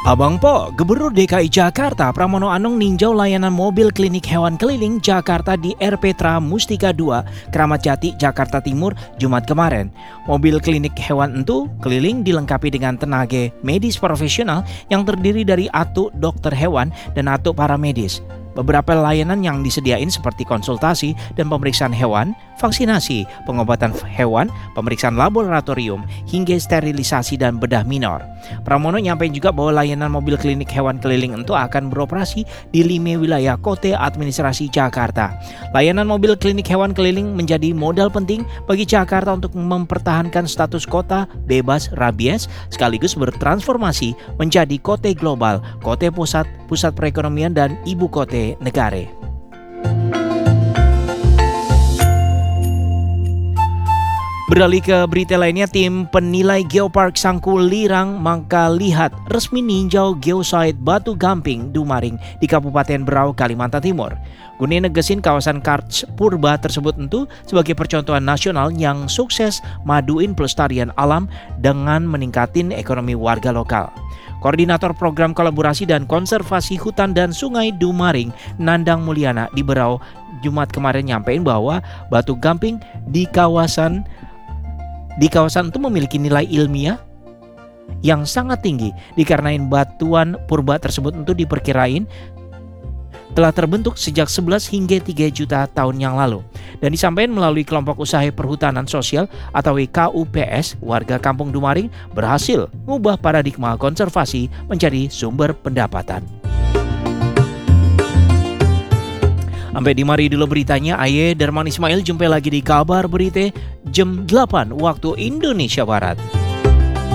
Abang Po, Gubernur DKI Jakarta Pramono Anung ninjau layanan mobil klinik hewan keliling Jakarta di Erpetra Mustika 2, Kramat Jati, Jakarta Timur, Jumat kemarin. Mobil klinik hewan itu keliling dilengkapi dengan tenaga medis profesional yang terdiri dari atu dokter hewan dan atu paramedis. Beberapa layanan yang disediain seperti konsultasi dan pemeriksaan hewan, vaksinasi, pengobatan hewan, pemeriksaan laboratorium, hingga sterilisasi dan bedah minor. Pramono nyampein juga bahwa layanan mobil klinik hewan keliling itu akan beroperasi di 5 wilayah kota administrasi Jakarta. Layanan mobil klinik hewan keliling menjadi modal penting bagi Jakarta untuk mempertahankan status kota bebas rabies sekaligus bertransformasi menjadi kota global, kota pusat perekonomian dan ibu kota negara. Beralih ke berita lainnya, tim penilai Geopark Sangkulirang Mangkalihat resmi ninjau geosite Batu Gamping Dumaring di Kabupaten Berau, Kalimantan Timur. Guna negesin kawasan Karts Purba tersebut tentu sebagai percontohan nasional yang sukses maduin pelestarian alam dengan meningkatin ekonomi warga lokal. Koordinator Program Kolaborasi dan Konservasi Hutan dan Sungai Dumaring, Nandang Mulyana di Berau, Jumat kemarin nyampein bahwa Batu Gamping di kawasan itu memiliki nilai ilmiah yang sangat tinggi dikarenain batuan purba tersebut itu diperkirain telah terbentuk sejak 11 hingga 3 juta tahun yang lalu dan disampaikan melalui kelompok usaha perhutanan sosial atau KUPS. Warga Kampung Dumaring berhasil mengubah paradigma konservasi menjadi sumber pendapatan. Sampai di mari dulu beritanya. Aye Darman Ismail, jumpa lagi di kabar berita jam 8 waktu Indonesia Barat.